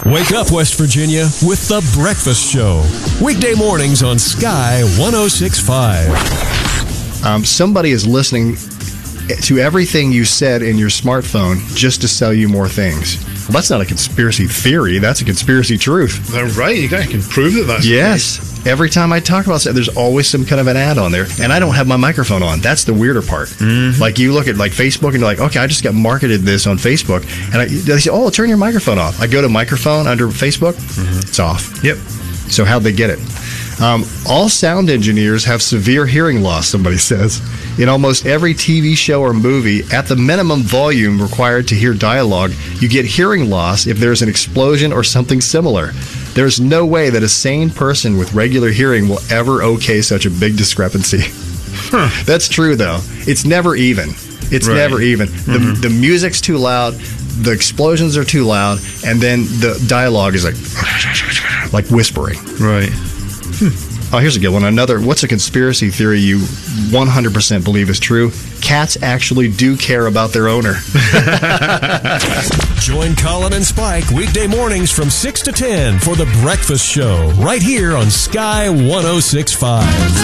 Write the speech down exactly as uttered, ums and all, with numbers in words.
Wake up, West Virginia, with The Breakfast Show. Weekday mornings on Sky one oh six point five. Um, somebody is listening to everything you said in your smartphone just to sell you more things. Well, that's not a conspiracy theory. That's a conspiracy truth. That's right. You can prove that that's Yes. Right. Every time I talk about something, there's always some kind of an ad on there. And I don't have my microphone on. That's the weirder part. Mm-hmm. Like, you look at like Facebook and you're like, okay, I just got marketed this on Facebook. And I, they say, oh, turn your microphone off. I go to microphone under Facebook. Mm-hmm. It's off. Yep. So how'd they get it? Um, all sound engineers have severe hearing loss, somebody says. In almost every T V show or movie, at the minimum volume required to hear dialogue, you get hearing loss if there's an explosion or something similar. There's no way that a sane person with regular hearing will ever okay such a big discrepancy. Huh. That's true, though. It's never even. It's right. never even. The, mm-hmm. the music's too loud, the explosions are too loud, and then the dialogue is like, like whispering. Right. Hmm. Oh, here's a good one. Another, what's a conspiracy theory you one hundred percent believe is true? Cats actually do care about their owner. Join Colin and Spike weekday mornings from six to ten for The Breakfast Show, right here on Sky one oh six point five.